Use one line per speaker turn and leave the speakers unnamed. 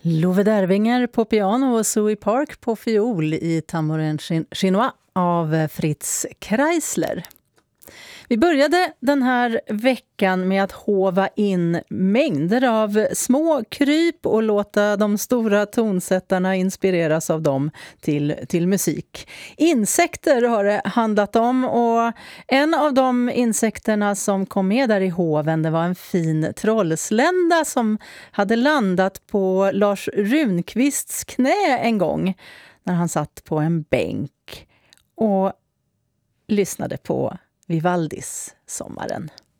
Love Dervinger på piano och Zoe Park på fiol i Tambourine Chinois av Fritz Kreisler. Vi började den här veckan med att hova in mängder av små kryp och låta de stora tonsättarna inspireras av dem till musik. Insekter har det handlat om, och en av de insekterna som kom med där i hoven, det var en fin trollslända som hade landat på Lars Runqvists knä en gång när han satt på en bänk och lyssnade på Vivaldis Sommaren.